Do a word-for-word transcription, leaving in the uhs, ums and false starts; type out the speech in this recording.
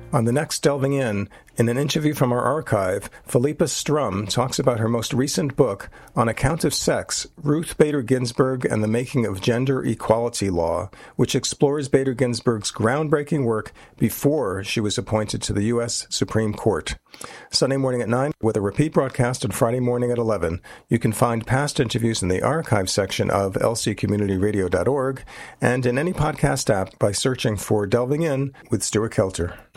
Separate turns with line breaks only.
On the next Delving In, in an interview from our archive, Philippa Strum talks about her most recent book, On Account of Sex, Ruth Bader Ginsburg and the Making of Gender Equality Law, which explores Bader Ginsburg's groundbreaking work before she was appointed to the U S Supreme Court. Sunday morning at nine, with a repeat broadcast on Friday morning at eleven. You can find past interviews in the archive section of L C community radio dot org and in any podcast app by searching for Delving In with Stuart Kelter.